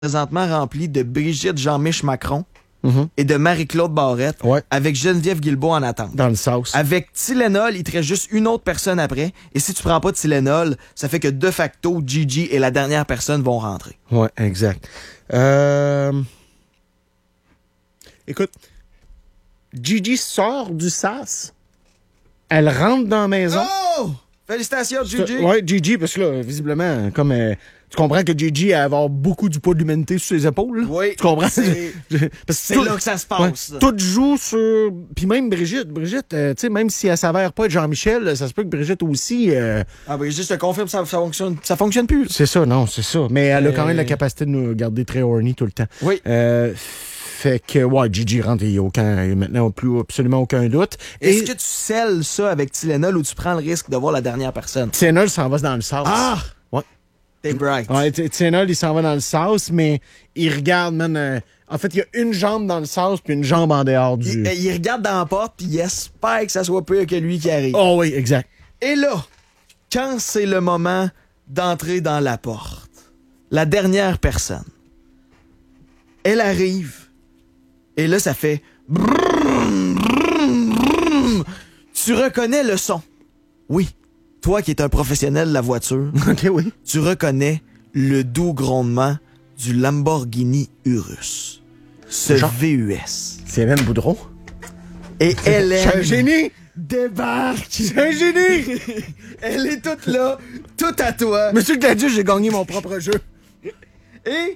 présentement rempli de Brigitte Jean-Mich Macron et de Marie-Claude Barrette avec Geneviève Guilbeault en attente. Dans le sauce. Avec Tylenol, il te reste juste une autre personne après. Et si tu prends pas de Tylenol, ça fait que de facto, Gigi et la dernière personne vont rentrer. Ouais, exact. Écoute, Gigi sort du sas. Elle rentre dans la maison. Oh! Félicitations, Gigi! Ouais, Gigi, parce que là, visiblement, comme tu comprends que Gigi a avoir beaucoup du poids de l'humanité sur ses épaules. Là? Oui. Tu comprends? C'est là que ça se passe. Ouais, tout joue sur... Puis même Brigitte, tu sais, même si elle s'avère pas être Jean-Michel, ça se peut que Brigitte aussi... Brigitte, je te confirme, ça fonctionne plus. C'est ça, non, c'est ça. Mais elle a quand même la capacité de nous garder très horny tout le temps. Oui. Fait que, ouais, Gigi rentre, il y a maintenant absolument aucun doute. Est-ce que tu scelles ça avec Tylenol ou tu prends le risque de voir la dernière personne? Tylenol s'en va dans le sauce. Ah! Ouais. T'es bright. Ouais, Tylenol, il s'en va dans le sauce, mais il regarde, man... en fait, il y a une jambe dans le sauce puis une jambe en dehors du... Il regarde dans la porte puis il espère que ça soit pire que lui qui arrive. Oh oui, exact. Et là, quand c'est le moment d'entrer dans la porte, la dernière personne, elle arrive... Et là, ça fait... Brum, brum, brum. Tu reconnais le son. Oui. Toi qui es un professionnel de la voiture, OK, oui. tu reconnais le doux grondement du Lamborghini Urus. Ce VUS. C'est Hélène Boudreau. Et Hélène... C'est un génie! Débarque! C'est un génie! Elle est toute là, toute à toi. Monsieur Gladius, j'ai gagné mon propre jeu. Et...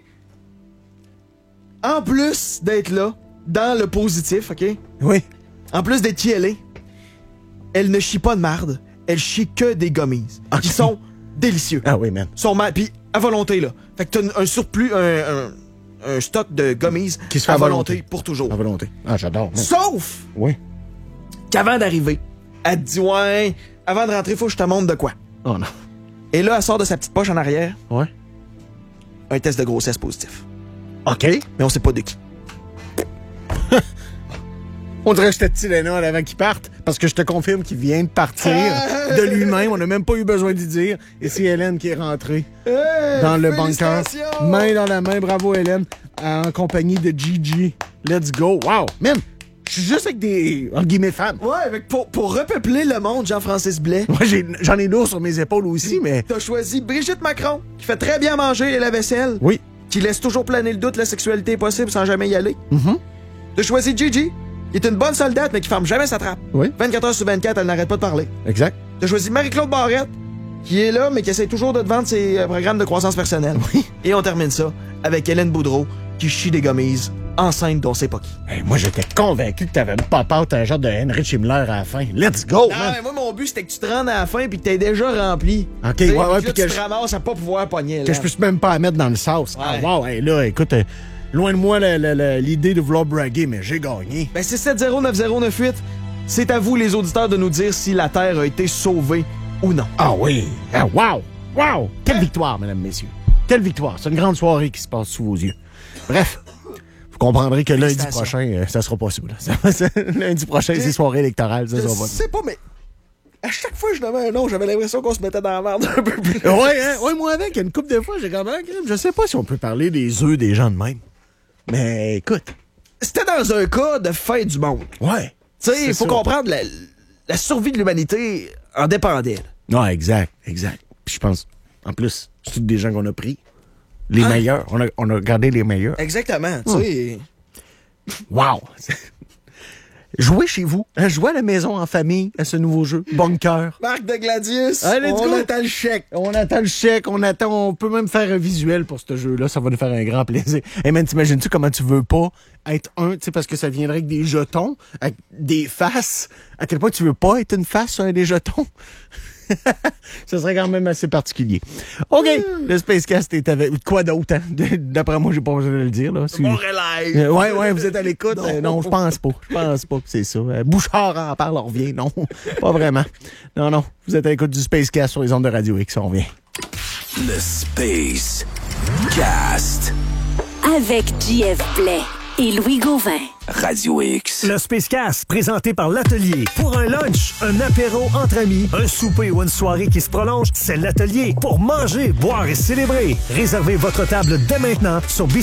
en plus d'être là, dans le positif, OK? Oui. En plus d'être qui elle ne chie pas de marde, elle chie que des gummies. Okay. Qui sont délicieux. Ah oui, man. Puis à volonté, là. Fait que t'as un surplus, un stock de gummies qui se fait à volonté pour toujours. À volonté. Ah, j'adore. Man. Sauf oui. qu'avant d'arriver, elle te dit, ouais, avant de rentrer, faut que je te montre de quoi. Oh non. Et là, elle sort de sa petite poche en arrière. Ouais. Un test de grossesse positif. OK. Mais on sait pas de qui. On dirait que j'étais Tylenol avant qu'il parte, parce que je te confirme qu'il vient de partir de lui-même. On n'a même pas eu besoin d'y dire. Et c'est Hélène qui est rentrée dans le bunker. Main dans la main. Bravo, Hélène. En compagnie de Gigi. Let's go. Wow. Man, je suis juste avec des, en guillemets, femmes. Ouais, avec pour repeupler le monde, Jean-Francis Blais. Moi, j'en ai lourd sur mes épaules aussi, mais... T'as choisi Brigitte Macron, qui fait très bien manger et la vaisselle. Oui. Qui laisse toujours planer le doute, la sexualité est possible sans jamais y aller. Mm-hmm. T'as choisi Gigi, qui est une bonne soldate, mais qui ferme jamais sa trappe. Oui. 24 heures sur 24, elle n'arrête pas de parler. Exact. T'as choisi Marie-Claude Barrette, qui est là, mais qui essaie toujours de te vendre ses programmes de croissance personnelle. Oui. Et on termine ça avec Hélène Boudreau, qui chie des gommises, enceinte dont c'est pas qui. Hey, moi, j'étais convaincu que t'avais une pop-out, un genre de Henry Himmler à la fin. Let's go, Non, man. mais moi, mon but, c'était que tu te rendes à la fin puis que t'aies déjà rempli. OK, T'sais, ouais, puis puis que tu te ramasses à pas pouvoir pogner. Que je puisse même pas la mettre dans le sauce. Ouais. Ah, wow, hey, là, écoute, loin de moi l'idée de vouloir braguer, mais j'ai gagné. Ben, c'est 709098. C'est à vous, les auditeurs, de nous dire si la Terre a été sauvée ou non. Ah oui! Ah, wow! Wow! Quelle victoire, mesdames, messieurs. Quelle victoire. C'est une grande soirée qui se passe sous vos yeux. Bref, vous comprendrez que lundi prochain, ça sera pas ça. Là. Lundi prochain, c'est soirée électorale. Ça Je sera pas sais pas, mais à chaque fois que je nommais un nom, j'avais l'impression qu'on se mettait dans la merde un peu plus. Ouais, hein? Ouais, moi avec, une couple de fois, j'ai quand même... Je sais pas si on peut parler des œufs des gens de même. Mais écoute... C'était dans un cas de fin du monde. Ouais. Tu sais, il faut comprendre, la survie de l'humanité en dépendait. Non, exact. Puis je pense, en plus, c'est tous des gens qu'on a pris. Les meilleurs. On a gardé les meilleurs. Exactement, tu sais. Wow! Jouez chez vous. Jouez à la maison en famille à ce nouveau jeu. Bunker. Marc de Gladius, Allez, on attend le chèque. On peut même faire un visuel pour ce jeu-là. Ça va nous faire un grand plaisir. Hey man, t'imagines-tu comment tu veux pas être tu sais, parce que ça viendrait avec des jetons, avec des faces. À quel point tu veux pas être une face sur un des jetons? Ça serait quand même assez particulier. OK, le Spacecast est avec... Quoi d'autre, hein? D'après moi, j'ai pas besoin de le dire, là. Ouais, vous êtes à l'écoute? Non, je pense pas. Je pense pas que c'est ça. Bouchard en parle, on revient. Non, pas vraiment. Non, vous êtes à l'écoute du Spacecast sur les ondes de Radio X, on revient. Le Spacecast. Avec JF Blais. et Louis Gauvin. Radio X. Le Space Cast, présenté par l'Atelier. Pour un lunch, un apéro entre amis, un souper ou une soirée qui se prolonge, c'est l'Atelier. Pour manger, boire et célébrer. Réservez votre table dès maintenant sur